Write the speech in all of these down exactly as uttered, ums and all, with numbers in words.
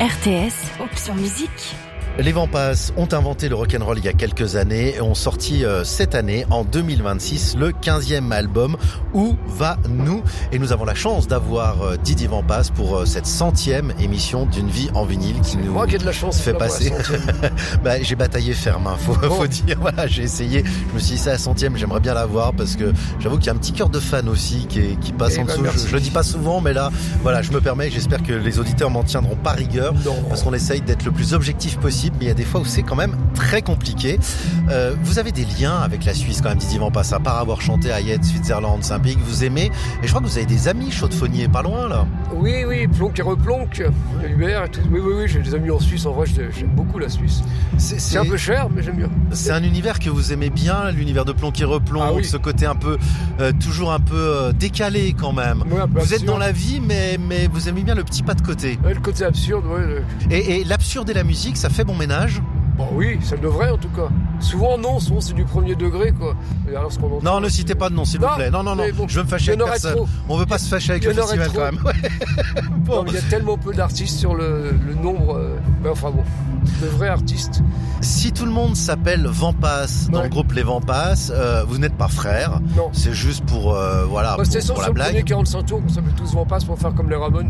R T S, option musique. Les Vents Passent ont inventé le rock'n'roll il y a quelques années et ont sorti euh, cette année, en deux mille vingt-six, le quinzième album Où va nous ? Et nous avons la chance d'avoir euh, Didier Vents Passent pour euh, cette centième émission d'une vie en vinyle qui nous moi qui ai de la chance, fait passer. bah, j'ai bataillé ferme, hein, faut, bon. faut dire. Voilà, j'ai essayé. Je me suis dit, ça, la centième, j'aimerais bien l'avoir parce que j'avoue qu'il y a un petit cœur de fan aussi qui, est, qui passe et en bah, dessous. Je, je le dis pas souvent, mais là, voilà, je me permets. J'espère que les auditeurs m'en tiendront pas rigueur non. parce qu'on essaye d'être le plus objectif possible. Mais il y a des fois où c'est quand même très compliqué. Euh, vous avez des liens avec la Suisse quand même, Didier Vents Passent, à part avoir chanté à Yette, Switzerland, c'est un pays que vous aimez. Et je crois que vous avez des amis chaudefonniers pas loin là. Oui, oui, Plonk et Replonk, Hubert et tout. Oui, oui, oui, j'ai des amis en Suisse. En vrai, j'aime beaucoup la Suisse. C'est, c'est... c'est un peu cher, mais j'aime bien. C'est un univers que vous aimez bien, l'univers de Plonk et Replonk, ah, oui. Ce côté un peu, euh, toujours un peu euh, décalé quand même. Oui, vous absurde. Êtes dans la vie, mais, mais vous aimez bien le petit pas de côté. Ouais, le côté absurde, oui. Le... Et, et l'absurde et la musique, ça fait bon ménage ? Bon, oui, ça devrait en tout cas. Souvent non, souvent c'est du premier degré quoi. Et alors, ce qu'on non, ne citez pas de nom s'il non, vous plaît. Non, non, non. Bon, je veux me fâcher avec personne. Trop. On veut pas se fâcher avec le festival trop. Quand même. Ouais. Bon. Non, il y a tellement peu d'artistes sur le, le nombre. Euh, ben, enfin bon, de vrais artistes. Si tout le monde s'appelle Vents Passent dans ouais. le groupe Les Vents Passent, euh, vous n'êtes pas frères. Non. C'est juste pour euh, voilà. Bah, pour, c'est sûr, pour la sur blague. Le premier quarante-cinq tours, on s'appelle tous Vents Passent pour faire comme les Ramones.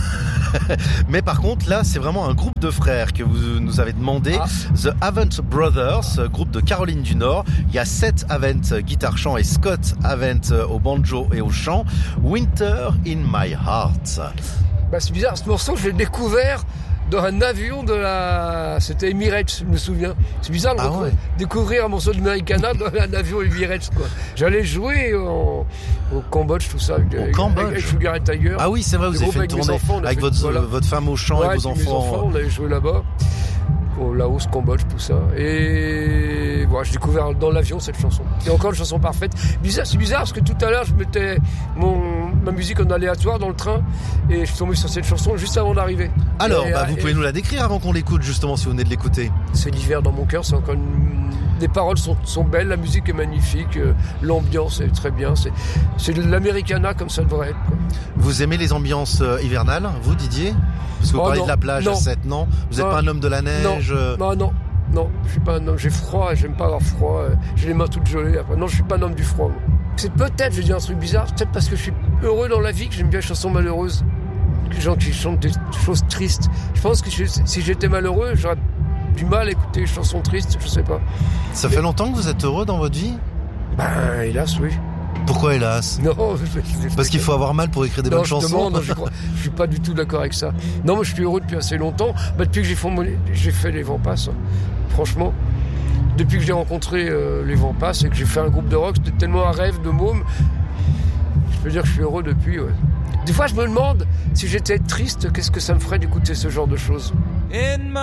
Mais par contre, là, c'est vraiment un groupe de frères que vous nous avez demandé. Ah. The Avant Brothers, groupe de Caroline du Nord. Il y a Seth Avant, guitare-chant, et Scott Avant au banjo et au chant. Winter in My Heart. Bah, c'est bizarre, ce morceau, je l'ai découvert dans un avion de la... C'était Emirates, je me souviens. C'est bizarre de ah ouais. découvrir un morceau d'Americana dans un avion Emirates, quoi. J'allais jouer en... au Cambodge, tout ça. Avec, au Cambodge avec Sugar et Tiger. Ah oui, c'est vrai, vous avez fait une tournée avec, avec fait, votre, voilà. votre femme au chant ouais, et vos enfants. Mes enfants, on avait joué là-bas. Au Laos, Cambodge, tout ça. Et voilà, j'ai découvert dans l'avion cette chanson. Et encore une chanson parfaite. Bizarre, c'est bizarre parce que tout à l'heure, je mettais mon, ma musique en aléatoire dans le train et je suis tombé sur cette chanson juste avant d'arriver. Alors, et, bah, et, vous pouvez et, nous la décrire avant qu'on l'écoute, justement, si vous venez de l'écouter. C'est l'hiver dans mon cœur, c'est encore une... Les paroles sont, sont belles, la musique est magnifique, euh, l'ambiance est très bien. C'est, c'est de l'Americana comme ça devrait être, quoi. Vous aimez les ambiances euh, hivernales, vous, Didier ? Parce que vous oh, parlez non, de la plage non, à sept, non ? Vous n'êtes pas un homme de la neige Non, non, non, non, je suis pas un homme, j'ai froid, j'aime pas avoir froid, j'ai les mains toutes gelées. Après. Non, je suis pas un homme du froid. Moi. C'est peut-être, je vais dire un truc bizarre, peut-être parce que je suis heureux dans la vie que j'aime bien les chansons malheureuses, les gens qui chantent des choses tristes. Je pense que je, si j'étais malheureux, j'aurais du mal à écouter les chansons tristes, je sais pas. Ça fait Mais... longtemps que vous êtes heureux dans votre vie ? Ben, hélas, oui. Pourquoi hélas ? Non, parce qu'il faut avoir mal pour écrire des non, bonnes chansons. Demande, non, je, crois, je suis pas du tout d'accord avec ça. Non, moi je suis heureux depuis assez longtemps. Bah, depuis que j'ai fait, mon, j'ai fait les Vents Passent, hein. Franchement, depuis que j'ai rencontré euh, les Vents Passent et que j'ai fait un groupe de rock, c'était tellement un rêve de môme. Je peux dire que je suis heureux depuis. Ouais. Des fois, je me demande si j'étais triste, qu'est-ce que ça me ferait d'écouter ce genre de choses. In my